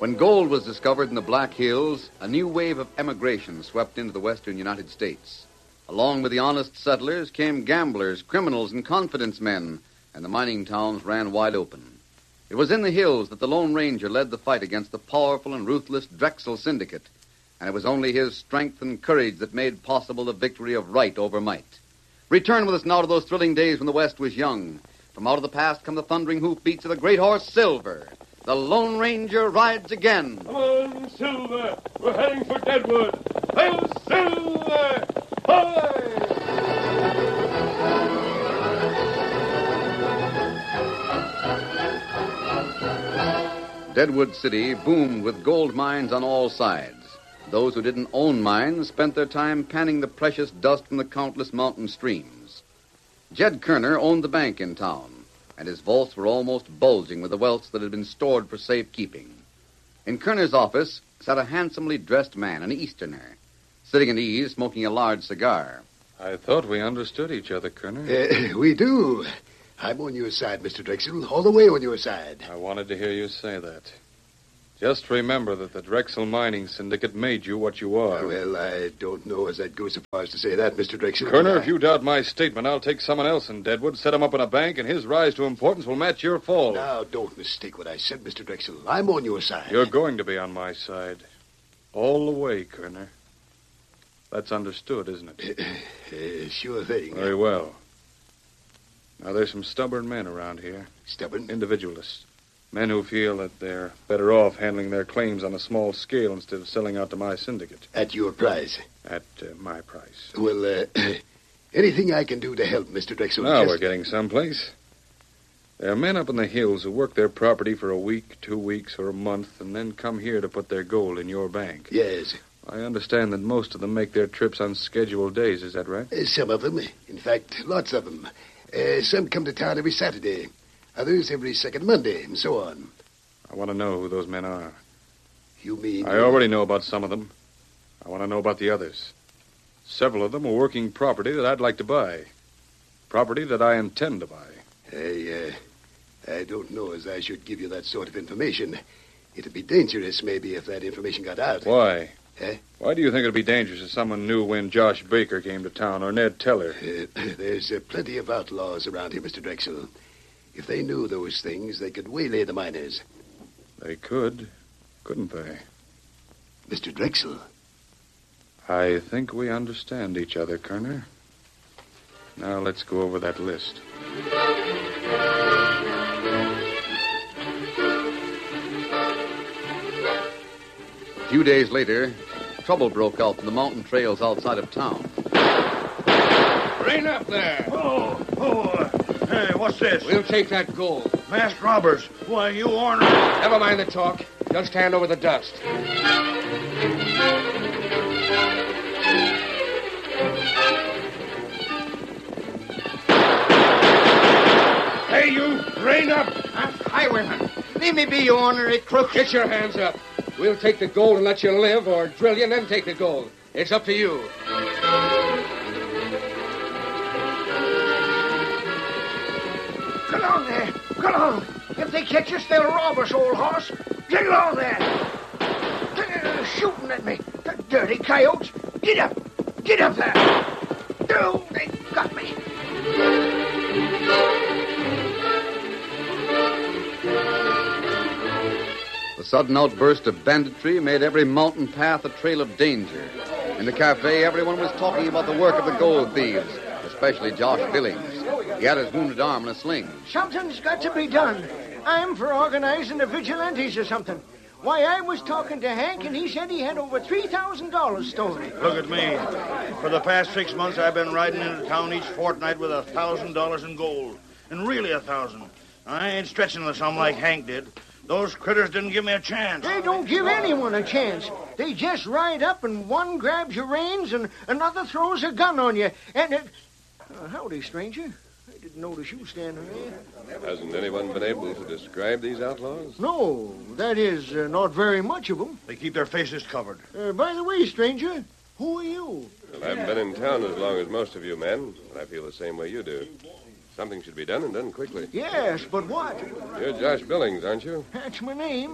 When gold was discovered in the Black Hills, a new wave of emigration swept into the western United States. Along with the honest settlers came gamblers, criminals, and confidence men, and the mining towns ran wide open. It was in the hills that the Lone Ranger led the fight against the powerful and ruthless Drexel Syndicate, and it was only his strength and courage that made possible the victory of right over might. Return with us now to those thrilling days when the West was young. From out of the past come the thundering hoofbeats of the great horse Silver. The Lone Ranger rides again. Come on, Silver. We're heading for Deadwood. Hail, Silver! Hoy! Deadwood City boomed with gold mines on all sides. Those who didn't own mines spent their time panning the precious dust from the countless mountain streams. Jed Kerner owned the bank in town, and his vaults were almost bulging with the wealth that had been stored for safekeeping. In Kerner's office sat a handsomely dressed man, an Easterner, sitting at ease, smoking a large cigar. I thought we understood each other, Kerner. We do. I'm on your side, Mr. Drexel, all the way on your side. I wanted to hear you say that. Just remember that the Drexel Mining Syndicate made you what you are. Well, I don't know as I'd go so far as to say that, Mr. Drexel. Kerner, if you doubt my statement, I'll take someone else in Deadwood, set him up in a bank, and his rise to importance will match your fall. Now, don't mistake what I said, Mr. Drexel. I'm on your side. You're going to be on my side. All the way, Kerner. That's understood, isn't it? Sure thing. Very well. Now, there's some stubborn men around here. Stubborn? Individualists. Men who feel that they're better off handling their claims on a small scale instead of selling out to my syndicate. At your price? At my price. Well, anything I can do to help, Mr. Drexel? Now we're getting someplace. There are men up in the hills who work their property for a week, 2 weeks, or a month, and then come here to put their gold in your bank. Yes. I understand that most of them make their trips on scheduled days. Is that right? Some of them. In fact, lots of them. Some come to town every Saturday. Others every second Monday, and so on. I want to know who those men are. You mean... I already know about some of them. I want to know about the others. Several of them are working property that I'd like to buy. Property that I intend to buy. I don't know as I should give you that sort of information. It'd be dangerous, maybe, if that information got out. Why? Eh? Why do you think it'd be dangerous if someone knew when Josh Baker came to town or Ned Teller? There's plenty of outlaws around here, Mr. Drexel. If they knew those things, they could waylay the miners. They could, couldn't they? Mr. Drexel. I think we understand each other, Kerner. Now let's go over that list. A few days later, trouble broke out in the mountain trails outside of town. Rain up there. Hey, what's this? We'll take that gold. Masked robbers. Why, you ornery... Never mind the talk. Just hand over the dust. Hey, you, rain up. Highwayman. Leave me be, you ornery crook. Get your hands up. We'll take the gold and let you live, or drill you and then take the gold. It's up to you. Get on there. Get on. If they catch us, they'll rob us, old horse. Get along there. They're shooting at me. The dirty coyotes. Get up. Get up there. Oh, they got me. The sudden outburst of banditry made every mountain path a trail of danger. In the cafe, everyone was talking about the work of the gold thieves, especially Josh Billings. He had his wounded arm in a sling. Something's got to be done. I'm for organizing the vigilantes or something. Why, I was talking to Hank, and he said he had over $3,000 stolen. Look at me. For the past 6 months, I've been riding into town each fortnight with $1,000 in gold. And really 1,000. I ain't stretching the sum like Hank did. Those critters didn't give me a chance. They don't give anyone a chance. They just ride up, and one grabs your reins, and another throws a gun on you. And howdy, stranger. I didn't notice you standing there. Hasn't anyone been able to describe these outlaws? No, that is, not very much of them. They keep their faces covered. By the way, stranger, who are you? Well, I haven't been in town as long as most of you men, but I feel the same way you do. Something should be done, and done quickly. Yes, but what? You're Josh Billings, aren't you? That's my name.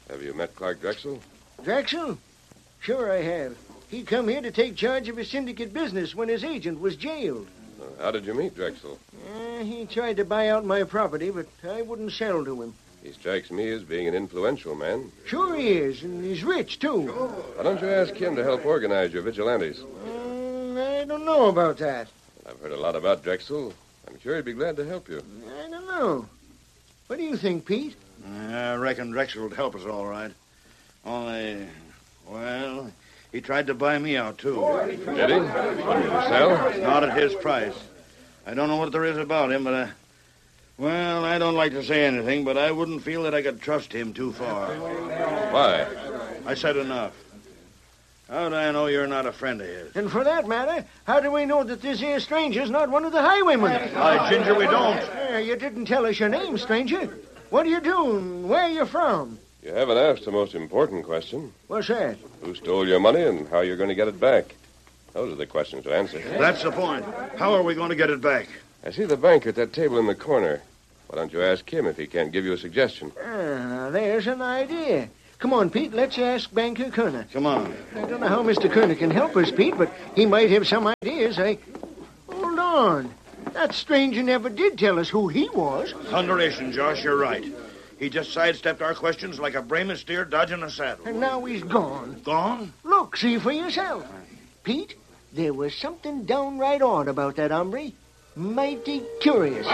Have you met Clark Drexel? Drexel? Sure I have. He come here to take charge of his syndicate business when his agent was jailed. How did you meet Drexel? He tried to buy out my property, but I wouldn't sell to him. He strikes me as being an influential man. Sure he is, and he's rich, too. Why don't you ask him to help organize your vigilantes? I don't know about that. I've heard a lot about Drexel. I'm sure he'd be glad to help you. I don't know. What do you think, Pete? I reckon Drexel would help us all right. Only, well, he tried to buy me out, too. Did he? Did you sell? Not at his price. I don't know what there is about him, but, well, I don't like to say anything, but I wouldn't feel that I could trust him too far. Why? I said enough. How do I know you're not a friend of his? And for that matter, how do we know that this here stranger's not one of the highwaymen? Why, Ginger, we don't. You didn't tell us your name, stranger. What are you doing? Where are you from? You haven't asked the most important question. What's that? Who stole your money and how you're going to get it back? Those are the questions to answer. That's the point. How are we going to get it back? I see the banker at that table in the corner. Why don't you ask him if he can't give you a suggestion? There's an idea. Come on, Pete, let's ask Banker Kerner. Come on. I don't know how Mr. Kerner can help us, Pete, but he might have some ideas. Hold on. That stranger never did tell us who he was. Thunderation, Josh, you're right. He just sidestepped our questions like a brayman steer dodging a saddle. And now he's gone. Gone? Look, see for yourself. Pete, there was something downright odd about that hombre. Mighty curious.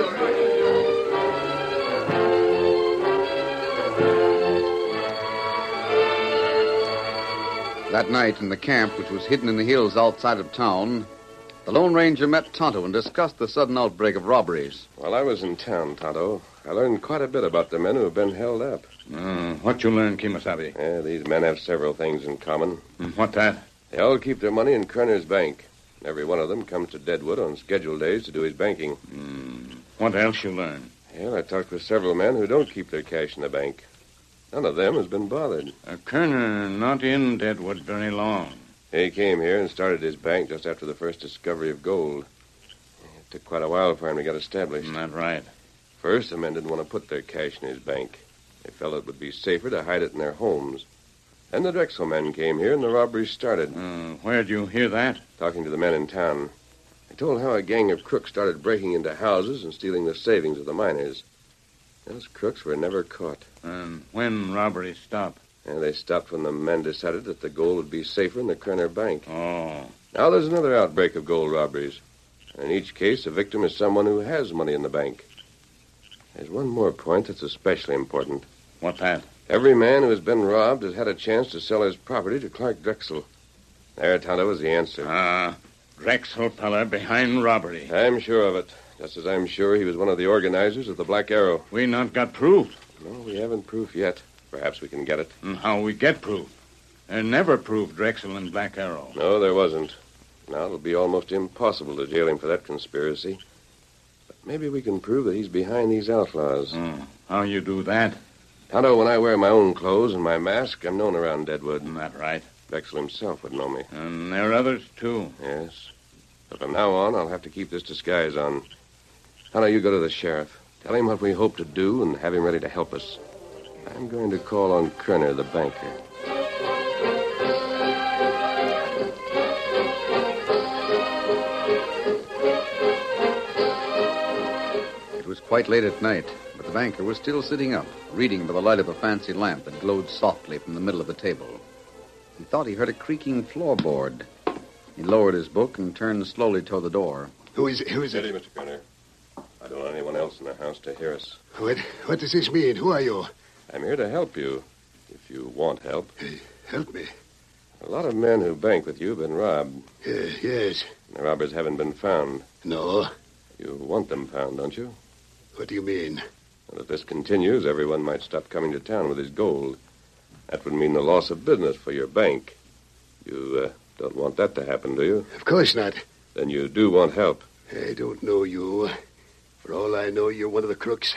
That night in the camp, which was hidden in the hills outside of town, the Lone Ranger met Tonto and discussed the sudden outbreak of robberies. While I was in town, Tonto, I learned quite a bit about the men who have been held up. What you learn, Kimasabi? These men have several things in common. What that? They all keep their money in Kerner's bank. Every one of them comes to Deadwood on scheduled days to do his banking. What else you learn? Well, I talked with several men who don't keep their cash in the bank. None of them has been bothered. Kerner not in Deadwood very long. He came here and started his bank just after the first discovery of gold. It took quite a while for him to get established. That's right. First, the men didn't want to put their cash in his bank. They felt it would be safer to hide it in their homes. Then the Drexel men came here and the robberies started. Where'd you hear that? Talking to the men in town. They told how a gang of crooks started breaking into houses and stealing the savings of the miners. Those crooks were never caught. And when robberies stopped? They stopped when the men decided that the gold would be safer in the Kerner Bank. Oh. Now there's another outbreak of gold robberies. In each case, the victim is someone who has money in the bank. There's one more point that's especially important. What's that? Every man who has been robbed has had a chance to sell his property to Clark Drexel. There, Tonto, is the answer. Drexel fella behind robbery. I'm sure of it. Just as I'm sure he was one of the organizers of the Black Arrow. We not got proof. No, we haven't proof yet. Perhaps we can get it. And how we get proof? There never proved Drexel and Black Arrow. No, there wasn't. Now it'll be almost impossible to jail him for that conspiracy. But maybe we can prove that he's behind these outlaws. How you do that? Tonto, when I wear my own clothes and my mask, I'm known around Deadwood. That right. Drexel himself would know me. And there are others, too. Yes. But from now on, I'll have to keep this disguise on. Tonto, you go to the sheriff. Tell him what we hope to do and have him ready to help us. I'm going to call on Kerner, the banker. It was quite late at night, but the banker was still sitting up, reading by the light of a fancy lamp that glowed softly from the middle of the table. He thought he heard a creaking floorboard. He lowered his book and turned slowly toward the door. Who is it? Steady, Mr. Kerner. I don't want anyone else in the house to hear us. What does this mean? Who are you? I'm here to help you, if you want help. Help me? A lot of men who bank with you have been robbed. Yes. The robbers haven't been found. No. You want them found, don't you? What do you mean? Well, if this continues, everyone might stop coming to town with his gold. That would mean the loss of business for your bank. You don't want that to happen, do you? Of course not. Then you do want help. I don't know you. For all I know, you're one of the crooks.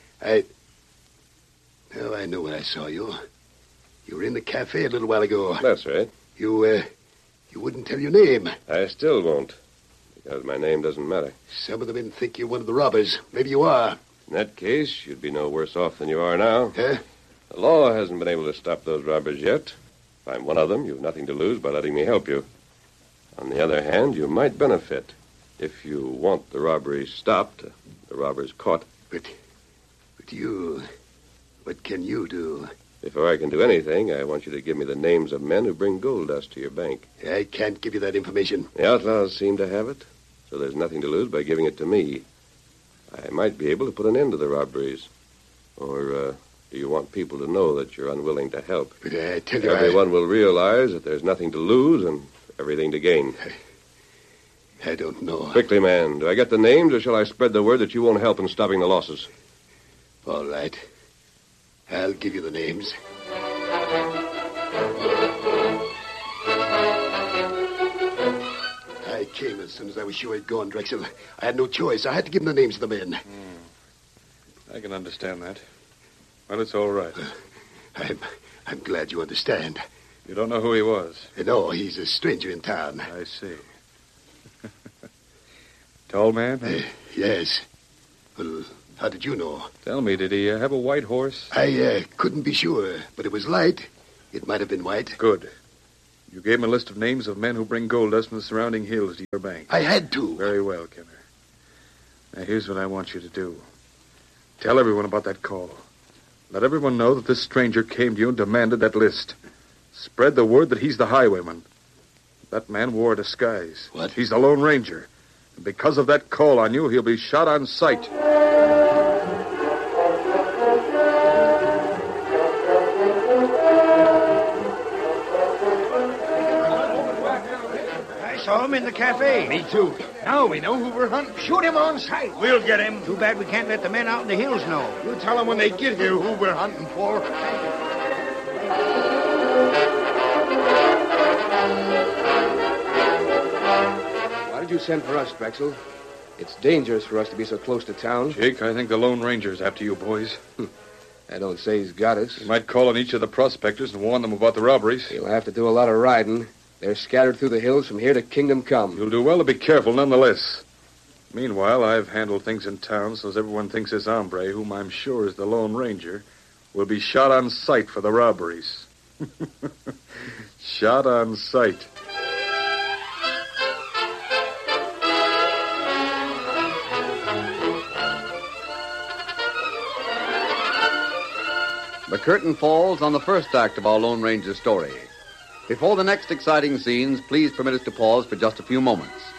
Now I know when I saw you. You were in the cafe a little while ago. That's right. You wouldn't tell your name. I still won't, because my name doesn't matter. Some of the men think you're one of the robbers. Maybe you are. In that case, you'd be no worse off than you are now. Huh? The law hasn't been able to stop those robbers yet. If I'm one of them, you've nothing to lose by letting me help you. On the other hand, you might benefit if you want the robbery stopped, the robbers caught. But you... What can you do? Before I can do anything, I want you to give me the names of men who bring gold dust to your bank. I can't give you that information. The outlaws seem to have it, so there's nothing to lose by giving it to me. I might be able to put an end to the robberies. Or, do you want people to know that you're unwilling to help? But I tell you, Everyone will realize that there's nothing to lose and everything to gain. I don't know. Quickly, man. Do I get the names, or shall I spread the word that you won't help in stopping the losses? All right. I'll give you the names. I came as soon as I was sure he'd gone, Drexel. I had no choice. I had to give him the names of the men. I can understand that. Well, it's all right. I'm glad you understand. You don't know who he was? No, he's a stranger in town. I see. Tall man? Yes. Well, how did you know? Tell me, did he have a white horse? I couldn't be sure, but it was light. It might have been white. Good. You gave him a list of names of men who bring gold dust from the surrounding hills to your bank. I had to. Very well, Kenner. Now, here's what I want you to do. Tell everyone about that call. Let everyone know that this stranger came to you and demanded that list. Spread the word that he's the highwayman. That man wore a disguise. What? He's the Lone Ranger. And because of that call on you, he'll be shot on sight. I saw him in the cafe. Me too. Now we know who we're hunting. Shoot him on sight. We'll get him. Too bad we can't let the men out in the hills know. You tell them when they get here who we're hunting for. Why did you send for us, Drexel? It's dangerous for us to be so close to town. Jake, I think the Lone Ranger's after you boys. I don't say he's got us. He might call on each of the prospectors and warn them about the robberies. He'll have to do a lot of riding. They're scattered through the hills from here to Kingdom Come. You'll do well to be careful nonetheless. Meanwhile, I've handled things in town so as everyone thinks this hombre, whom I'm sure is the Lone Ranger, will be shot on sight for the robberies. Shot on sight. The curtain falls on the first act of our Lone Ranger story. Before the next exciting scenes, please permit us to pause for just a few moments.